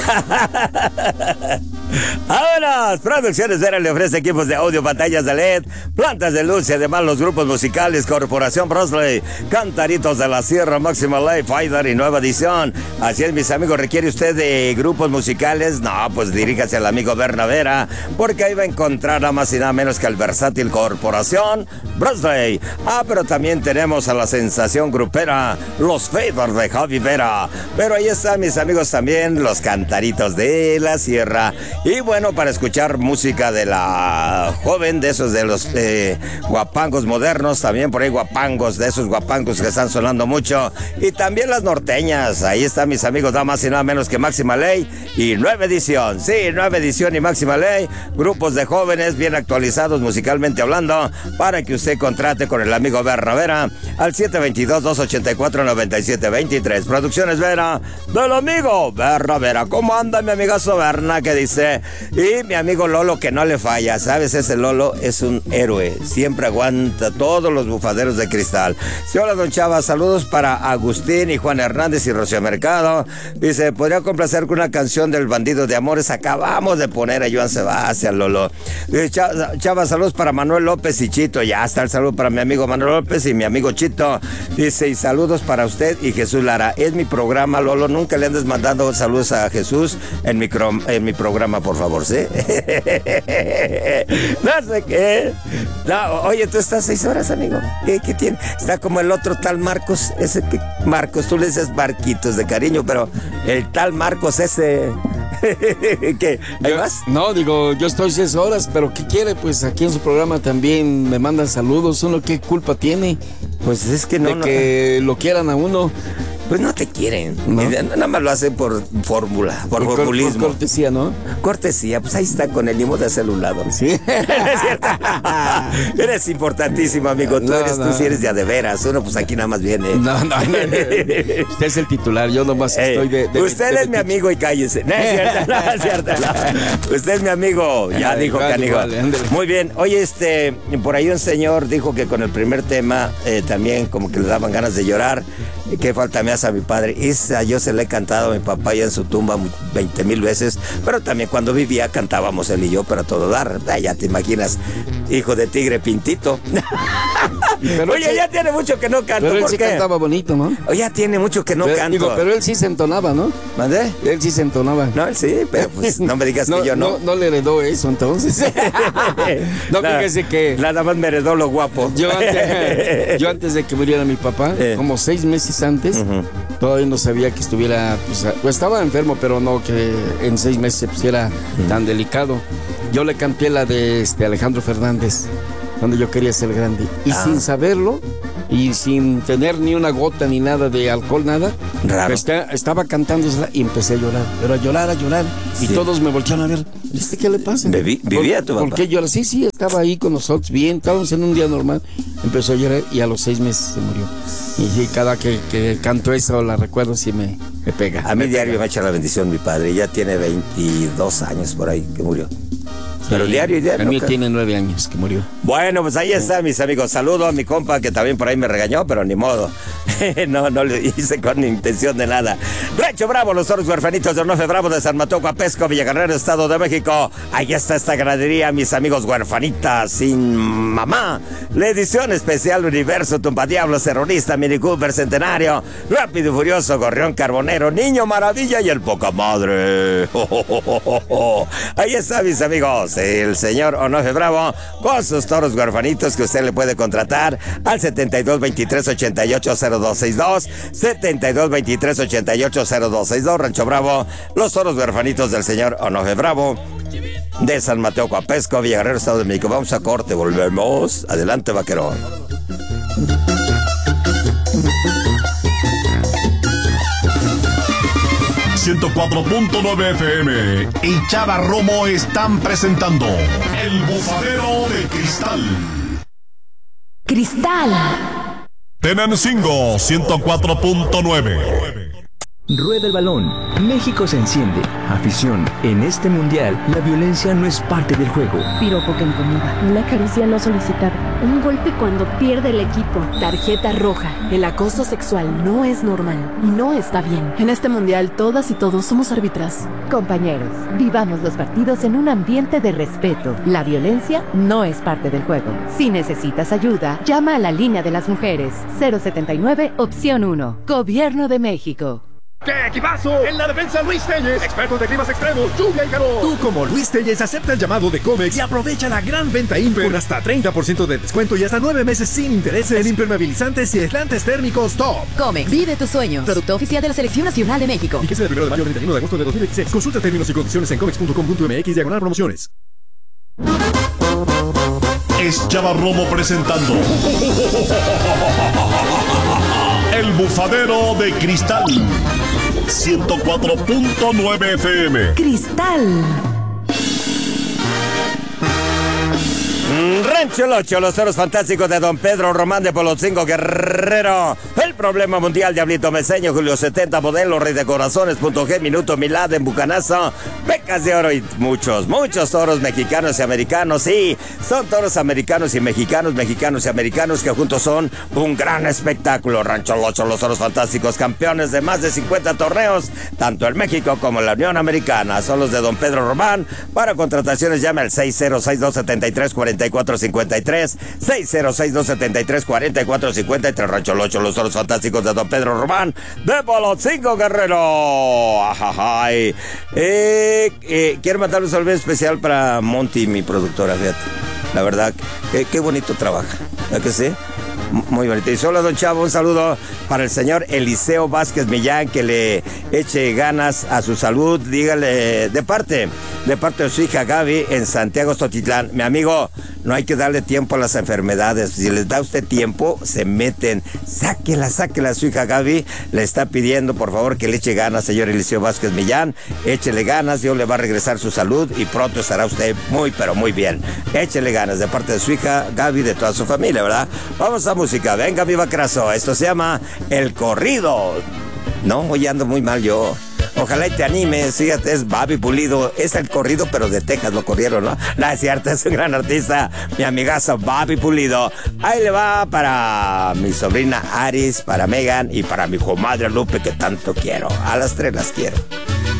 Ahora, Producciones Vera le ofrece equipos de audio, pantallas de LED, plantas de luz y además los grupos musicales Corporación Brosley, Cantaritos de la Sierra, Máxima Life Fighter y Nueva Edición. Así es, mis amigos, ¿requiere usted de grupos musicales? No, pues diríjase al amigo Berna Vera, porque ahí va a encontrar nada más y nada menos que al versátil Corporación Brosley. Pero también tenemos a la sensación grupera, los Faders de Javi Vera. Pero ahí están, mis amigos, también los Cantaritos de la Sierra. Y bueno, para escuchar música de la joven, de esos de los guapangos modernos, también por ahí guapangos, de esos guapangos que están sonando mucho. Y también las norteñas, ahí están, mis amigos, nada más y nada menos que Máxima Ley y Nueva Edición. Sí, Nueva Edición y Máxima Ley, grupos de jóvenes bien actualizados musicalmente hablando, para que usted contrate con el amigo Berna Vera al 722-284-9723. Producciones Vera, del amigo Berna Vera. ¿Cómo anda mi amigazo Berna? ¿Qué dice? Y mi amigo Lolo, que no le falla, ¿sabes? Ese Lolo es un héroe, siempre aguanta todos los bufaderos de cristal. Sí, hola, don Chava, saludos para Agustín y Juan Hernández y Rocío Mercado. Dice, ¿podría complacer con una canción del Bandido de Amores? Acabamos de poner a Joan Sebastián, Lolo. Dice, Chava, saludos para Manuel López y Chito. Ya está el saludo para mi amigo Manuel López y mi amigo Chito. Dice, y saludos para usted y Jesús Lara. Es mi programa, Lolo, nunca le andes mandando saludos a Jesús en mi programa, por favor, ¿sí? No sé qué. No, oye, tú estás 6 horas, amigo. ¿Qué tiene? Está como el otro tal Marcos. Ese que Marcos, tú le dices Marquitos de cariño, pero el tal Marcos ese... ¿Qué? ¿Hay más? No, digo, yo estoy 6 horas, pero ¿qué quiere? Pues aquí en su programa también me mandan saludos. ¿Uno qué culpa tiene? Pues es que no... que lo quieran a uno. Pues no te quieren, ¿no? Nada más lo hacen por fórmula, por populismo. Por cortesía, ¿no? Cortesía, pues ahí está con el limón de hacer un lado. Sí. ¿Es cierto? Eres importantísimo, amigo. Tú sí eres de veras. Uno pues aquí nada más viene. No. Usted es el titular, yo nomás estoy de usted es mi amigo y cállese. No es cierto, no es cierto. No. Usted es mi amigo, ya dijo Canijo. Muy bien. Oye, por ahí un señor dijo que con el primer tema también como que le daban ganas de llorar. Qué falta me hace a mi padre. Esa yo se la he cantado a mi papá ya en su tumba 20,000 veces, pero también cuando vivía cantábamos él y yo para todo dar. Ya te imaginas, hijo de tigre pintito. Oye, ya tiene mucho que no canto. Pero él ¿por sí qué? cantaba bonito, ¿no? Oye, ya tiene mucho que no canto. Pero él sí se entonaba, ¿no? ¿Mandé? Él sí se entonaba. No, él sí, pero pues no me digas que yo no. No le heredó eso entonces. No, fíjese que... Nada más me heredó lo guapo. Yo antes de que muriera mi papá, como 6 meses antes, todavía no sabía que estuviera, pues estaba enfermo, pero no que en 6 meses se pusiera tan delicado. Yo le canté la de Alejandro Fernández, cuando yo quería ser grande. Y sin saberlo, y sin tener ni una gota ni nada de alcohol, nada, estaba cantando y empecé a llorar, pero a llorar. Sí. Y todos me voltearon a ver, ¿qué le pasa? ¿Vivía tu papá? ¿Por qué llora? Sí, estaba ahí con nosotros, bien, estábamos en un día normal. Empezó a llorar y a los 6 meses se murió. Y sí, cada que canto eso, la recuerdo, sí me pega. A mí diario me echa la bendición mi padre, ya tiene 22 años por ahí que murió. Pero diario. El mío tiene 9 años que murió. Bueno, pues ahí está, mis amigos. Saludo a mi compa que también por ahí me regañó, pero ni modo. No le hice con intención de nada. Rancho Bravo, los toros huerfanitos de Onofe Bravo de San Mateo Coapesco, Villaguerrero, Estado de México. Ahí está esta ganadería, mis amigos huerfanitas sin mamá. La edición especial Universo, Tumba Diablo, Terrorista, Mini Cooper, Centenario, Rápido y Furioso, Gorrión Carbonero, Niño Maravilla y el Poca Madre. Ahí está, mis amigos. El señor Onofe Bravo con sus toros huerfanitos que usted le puede contratar al 7223-880262, 7223-880262. Rancho Bravo, los toros huerfanitos del señor Onofe Bravo de San Mateo Coapesco, Villaguerrero, Estado de México. Vamos a corte, volvemos. Adelante, vaquerón. 104.9 FM y Chava Romo están presentando El Bufadero de Cristal. Cristal. Tenancingo 104.9. Rueda el balón. México se enciende. Afición. En este mundial, la violencia no es parte del juego. Piropo que incomoda. Una caricia no solicitada. Un golpe cuando pierde el equipo. Tarjeta roja. El acoso sexual no es normal y no está bien. En este mundial, todas y todos somos árbitras. Compañeros, vivamos los partidos en un ambiente de respeto. La violencia no es parte del juego. Si necesitas ayuda, llama a la línea de las mujeres. 079, opción 1. Gobierno de México. ¡Qué equipazo! En la defensa, Luis Telles, expertos de climas extremos, lluvia y calor. Tú, como Luis Telles, acepta el llamado de Comex y aprovecha la gran venta Imper con hasta 30% de descuento y hasta 9 meses sin intereses en impermeabilizantes y aislantes térmicos top. Comex, vive tus sueños. Producto oficial de la Selección Nacional de México. Fíjese del 1 de mayo al 31 de agosto de 2016. Consulta términos y condiciones en comex.com.mx/promociones. Es Chava Romo presentando El Bufadero de Cristal 104.9 FM. Cristal. Rancho El Ocho, los toros fantásticos de Don Pedro Román de Polotzingo Guerrero. El problema mundial, Diablito Meseño, Julio 70, Modelo, Rey de Corazones, Punto G, Minuto Milad en Bucanazo, Becas de Oro y muchos toros mexicanos y americanos. Sí, son toros americanos y mexicanos y americanos que juntos son un gran espectáculo. Rancho El Ocho, los toros fantásticos, campeones de más de 50 torneos, tanto en México como en la Unión Americana. Son los de Don Pedro Román. Para contrataciones llame al 6062734453, 6062734453. Rancho El Ocho, los toros fantásticos de Don Pedro Román de Polotzingo Guerrero. Ajajay. Quiero mandar un saludo especial para Monty, mi productora, fíjate. La verdad, qué bonito trabaja, ¿verdad que sí? Muy bonito. Y solo, don Chavo, un saludo para el señor Eliseo Vázquez Millán, que le eche ganas a su salud. Dígale, de parte de su hija Gaby en Santiago Xochitlán. Mi amigo, no hay que darle tiempo a las enfermedades. Si les da usted tiempo, se meten. Sáquela a su hija Gaby. Le está pidiendo, por favor, que le eche ganas, señor Eliseo Vázquez Millán. Échele ganas, Dios le va a regresar su salud y pronto estará usted muy, pero muy bien. Échele ganas de parte de su hija Gaby, de toda su familia, ¿verdad? Vamos a música. Venga, mi Bacrazo. Esto se llama El Corrido. No, hoy ando muy mal yo. Ojalá y te animes, fíjate, es Babi Pulido, es El Corrido, pero de Texas lo corrieron, ¿no? No, es cierto, es un gran artista, mi amigazo Babi Pulido. Ahí le va para mi sobrina Aris, para Megan y para mi comadre Lupe, que tanto quiero. A las 3 las quiero.